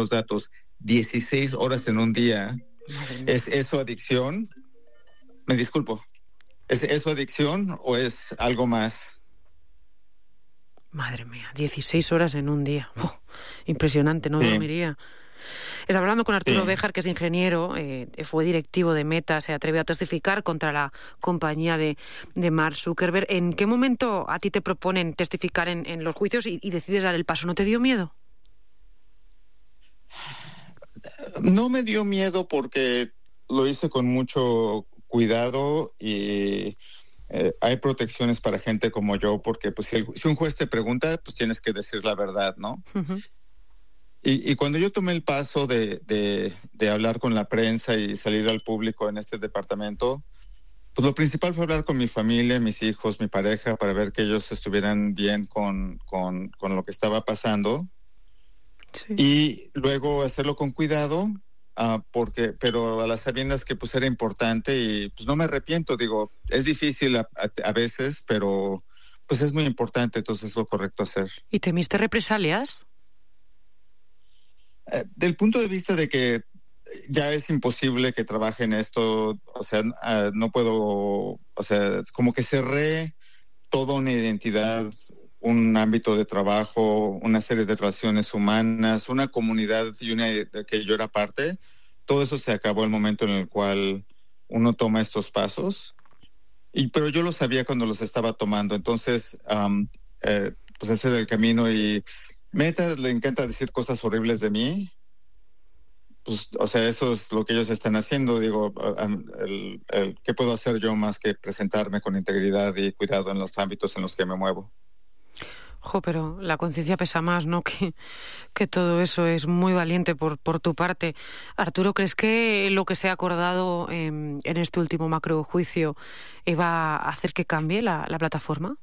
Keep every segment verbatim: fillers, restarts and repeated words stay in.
los datos, dieciséis horas en un día. ¿Es eso adicción? Me disculpo. ¿Es eso adicción o es algo más? Madre mía, dieciséis horas en un día. Uf, impresionante, no Sí. dormiría. Estaba hablando con Arturo Sí. Béjar, que es ingeniero, eh, fue directivo de Meta, se atrevió a testificar contra la compañía de, de Mark Zuckerberg. ¿En qué momento a ti te proponen testificar en, en los juicios y, y decides dar el paso? ¿No te dio miedo? No me dio miedo porque lo hice con mucho cuidado y eh, hay protecciones para gente como yo, porque pues si, el, si un juez te pregunta, pues tienes que decir la verdad, ¿no? Uh-huh. Y, y cuando yo tomé el paso de, de, de hablar con la prensa y salir al público en este departamento, pues lo principal fue hablar con mi familia, mis hijos, mi pareja, para ver que ellos estuvieran bien con, con, con lo que estaba pasando. Sí. Y luego hacerlo con cuidado, uh, porque, pero a las sabiendas que pues era importante y pues no me arrepiento, digo, es difícil a, a, a veces, pero pues es muy importante, entonces es lo correcto hacer. ¿Y temiste represalias? Uh, del punto de vista de que ya es imposible que trabaje en esto, o sea, uh, no puedo, o sea, como que cerré toda una identidad, un ámbito de trabajo, una serie de relaciones humanas, una comunidad y una de que yo era parte. Todo eso se acabó el momento en el cual uno toma estos pasos. Y pero yo lo sabía cuando los estaba tomando. Entonces, um, eh, pues ese era el camino. Y Meta le encanta decir cosas horribles de mí. Pues, o sea, eso es lo que ellos están haciendo. Digo, el, el, ¿qué puedo hacer yo más que presentarme con integridad y cuidado en los ámbitos en los que me muevo? Jo, pero la conciencia pesa más, ¿no? Que, que todo eso. Es muy valiente por, por tu parte. Arturo, ¿crees que lo que se ha acordado eh, en este último macrojuicio eh, va a hacer que cambie la, la plataforma?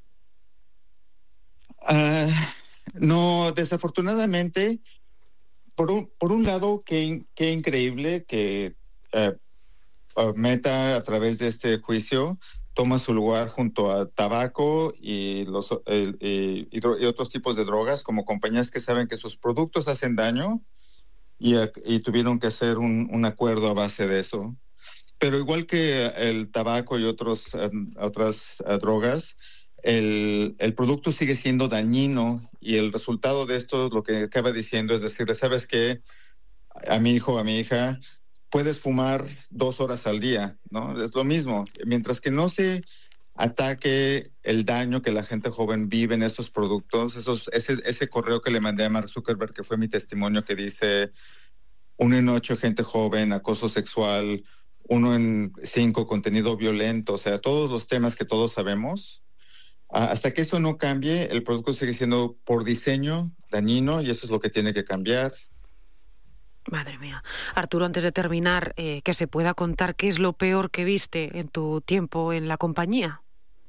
Uh, no, desafortunadamente, por un, por un lado, qué, qué increíble que uh, uh, Meta, a través de este juicio, toma su lugar junto a tabaco y, los, eh, y, y, y otros tipos de drogas, como compañías que saben que sus productos hacen daño y, y tuvieron que hacer un, un acuerdo a base de eso. Pero igual que el tabaco y otros, um, otras uh, drogas, el, el producto sigue siendo dañino y el resultado de esto, lo que acaba diciendo es decirle, ¿sabes qué? A mi hijo, a mi hija, puedes fumar dos horas al día, ¿no? Es lo mismo. Mientras que no se ataque el daño que la gente joven vive en estos productos, esos, ese, ese correo que le mandé a Mark Zuckerberg, que fue mi testimonio, que dice uno en ocho gente joven, acoso sexual, uno en cinco contenido violento, o sea, todos los temas que todos sabemos. Hasta que eso no cambie, el producto sigue siendo por diseño dañino y eso es lo que tiene que cambiar. Madre mía. Arturo, antes de terminar, eh, que se pueda contar qué es lo peor que viste en tu tiempo en la compañía.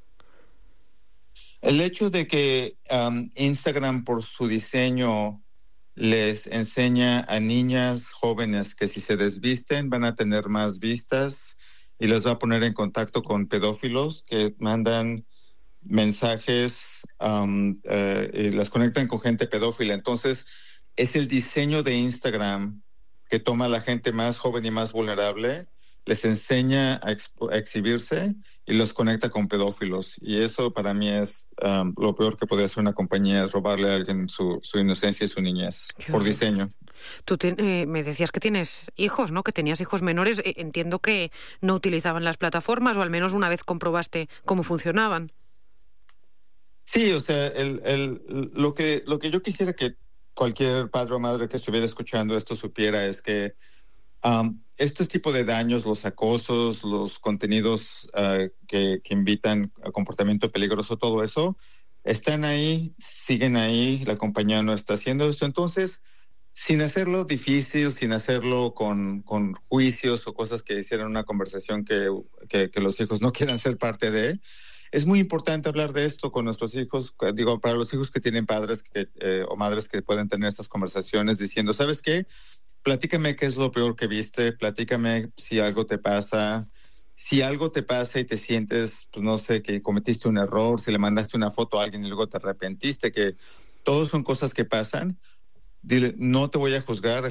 El hecho de que um, Instagram, por su diseño, les enseña a niñas jóvenes que si se desvisten van a tener más vistas y les va a poner en contacto con pedófilos que mandan mensajes um, uh, y las conectan con gente pedófila. Entonces, es el diseño de Instagram que toma a la gente más joven y más vulnerable, les enseña a, expo- a exhibirse y los conecta con pedófilos. Y eso para mí es um, lo peor que podría hacer una compañía, es robarle a alguien su, su inocencia y su niñez, Qué por horror. diseño. Tú te, eh, me decías que tienes hijos, ¿no? Que tenías hijos menores. Eh, entiendo que no utilizaban las plataformas, o al menos una vez comprobaste cómo funcionaban. Sí, o sea, el, el, lo que lo que yo quisiera que cualquier padre o madre que estuviera escuchando esto supiera es que um, estos tipos de daños, los acosos, los contenidos uh, que, que invitan a comportamiento peligroso, todo eso, están ahí, siguen ahí, la compañía no está haciendo esto. Entonces, sin hacerlo difícil, sin hacerlo con, con juicios o cosas que hicieran una conversación que, que, que los hijos no quieran ser parte de, es muy importante hablar de esto con nuestros hijos, digo, para los hijos que tienen padres que, eh, o madres que pueden tener estas conversaciones diciendo, ¿sabes qué? Platícame qué es lo peor que viste, platícame si algo te pasa, si algo te pasa y te sientes, pues no sé, que cometiste un error, si le mandaste una foto a alguien y luego te arrepentiste, que todos son cosas que pasan. Dile, no te voy a juzgar,